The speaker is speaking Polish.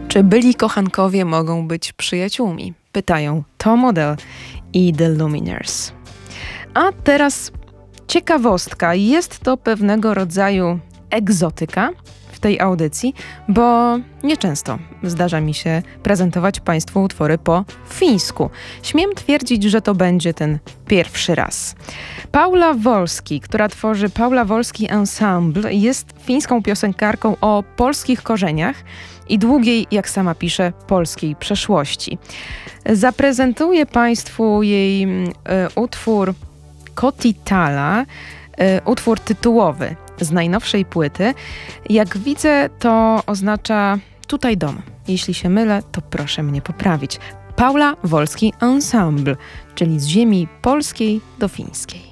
Czy byli kochankowie mogą być przyjaciółmi? Pytają Tom Odell i The Lumineers. A teraz ciekawostka. Jest to pewnego rodzaju egzotyka w tej audycji, bo nieczęsto zdarza mi się prezentować Państwu utwory po fińsku. Śmiem twierdzić, że to będzie ten pierwszy raz. Paula Wolski, która tworzy Paula Wolski Ensemble, jest fińską piosenkarką o polskich korzeniach i długiej, jak sama pisze, polskiej przeszłości. Zaprezentuję Państwu jej utwór Kotitala, utwór tytułowy z najnowszej płyty. Jak widzę, to oznacza tutaj dom. Jeśli się mylę, to proszę mnie poprawić. Paula Wolski Ensemble, czyli z ziemi polskiej do fińskiej.